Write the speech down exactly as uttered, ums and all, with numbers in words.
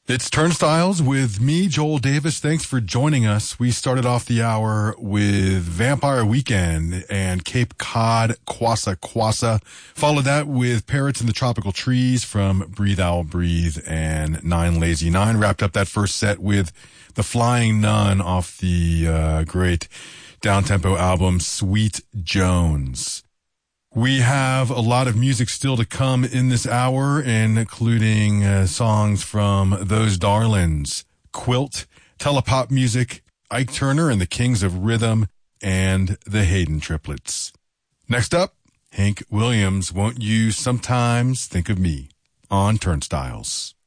It's Turnstiles with me, Joel Davis. Thanks for joining us. We started off the hour with Vampire Weekend and Cape Cod Kwassa Kwassa. Followed that with Parrots in the Tropical Trees from Breathe Owl Breathe and Nine Lazy Nine. Wrapped up that first set with The Flying Nun off the uh, great downtempo album Sweet Jones. We have a lot of music still to come in this hour, including uh, songs from Those Darlings, Quilt, Telepop Music, Ike Turner and the Kings of Rhythm, and the Hayden Triplets. Next up, Hank Williams, Won't You Sometimes Think of Me on Turnstiles.